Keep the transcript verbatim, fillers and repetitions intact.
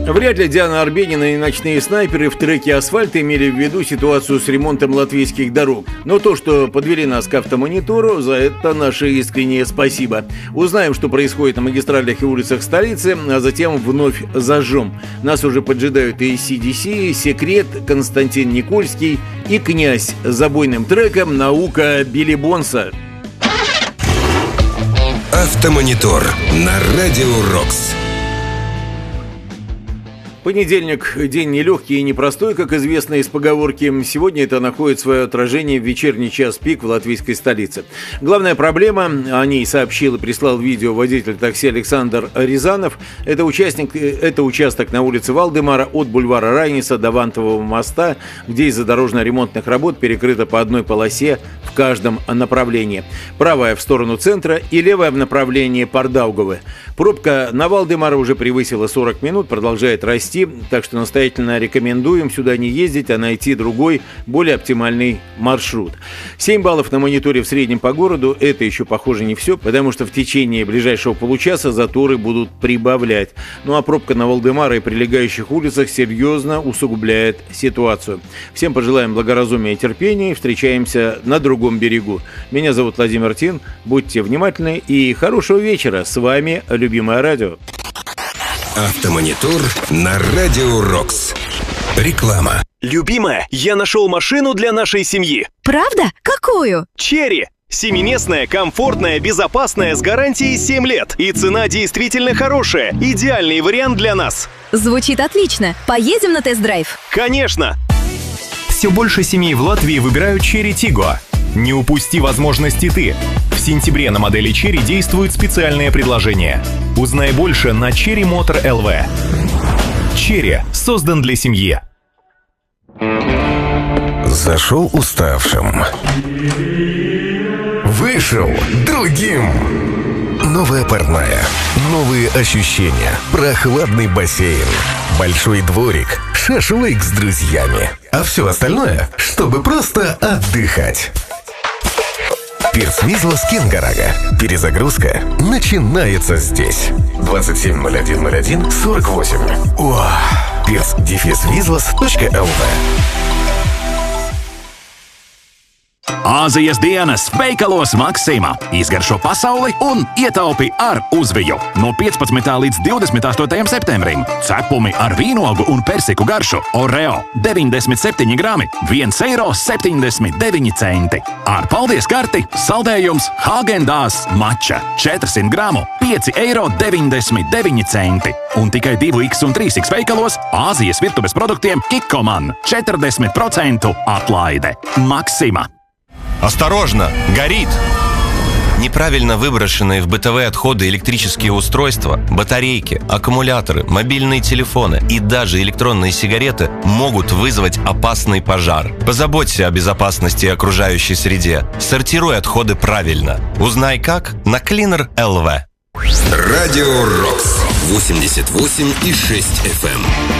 Вряд ли Диана Арбенина и ночные снайперы в треке «Асфальт» имели в виду ситуацию с ремонтом латвийских дорог. Но то, что подвели нас к автомонитору, за это наше искреннее спасибо. Узнаем, что происходит на магистралях и улицах столицы, а затем вновь зажжем. Нас уже поджидают и си ди си, Секрет, Константин Никольский и Князь с забойным треком «Наука Билли Бонса». Автомонитор на Радио Рокс. Понедельник – день нелегкий и непростой, как известно из поговорки. Сегодня это находит свое отражение в вечерний час пик в латвийской столице. Главная проблема, о ней сообщил и прислал видео водитель такси Александр Рязанов, это, участник, это участок на улице Валдемара от бульвара Райниса до Вантового моста, где из-за дорожно-ремонтных работ перекрыто по одной полосе в каждом направлении. Правая в сторону центра и левая в направлении Пардаугавы. Пробка на Валдемара уже превысила сорок минут, продолжает расти. Так что настоятельно рекомендуем сюда не ездить, а найти другой, более оптимальный маршрут. семь баллов на мониторе в среднем по городу – это еще, похоже, не все, потому что в течение ближайшего получаса заторы будут прибавлять. Ну а пробка на Валдемара и прилегающих улицах серьезно усугубляет ситуацию. Всем пожелаем благоразумия и терпения и встречаемся на другом берегу. Меня зовут Владимир Тин. Будьте внимательны и хорошего вечера. С вами Любимое радио. Автомонитор на Радио Рокс. Реклама. Любимая, я нашел машину для нашей семьи. Правда? Какую? Черри. Семиместная, комфортная, безопасная, с гарантией семь лет. И цена действительно хорошая. Идеальный вариант для нас. Звучит отлично. Поедем на тест-драйв? Конечно. Все больше семей в Латвии выбирают Chery Tiggo. Не упусти возможности ты. В сентябре на модели Chery действует специальное предложение. Узнай больше на Chery Motor эл ви. Chery создан для семьи. Зашел уставшим. Вышел другим. Новая парная, новые ощущения, прохладный бассейн, большой дворик, шашлык с друзьями. А все остальное, чтобы просто отдыхать. Пирс Визлас Кенгарага. Перезагрузка начинается здесь. двадцать семь ноль один ноль один сорок восемь. Пирс дефис Визлас точка эл ви. Āzijas dienas veikalos Maksima. Izgaršo pasauli un ietaupi ar uzviju. No piecpadsmitā līdz divdesmit astotajam septembrim. Cepumi ar vīnogu un persiku garšu. Oreo deviņdesmit septiņi grami. viens eiro septiņdesmit deviņi centi. Ar paldies karti saldējums Häagen-Dazs mača. četrsimt gramu. pieci eiro deviņdesmit deviņi centi. Un tikai divi iks un trīs iks veikalos Āzijas virtuves produktiem Kikkoman. četrdesmit procentu atlaide. Maksima. Осторожно! Горит! Неправильно выброшенные в бытовые отходы электрические устройства, батарейки, аккумуляторы, мобильные телефоны и даже электронные сигареты могут вызвать опасный пожар. Позаботься о безопасности окружающей среде. Сортируй отходы правильно. Узнай как на Cleaner точка эл ви. Радио Рокс восемьдесят восемь и шесть эф эм.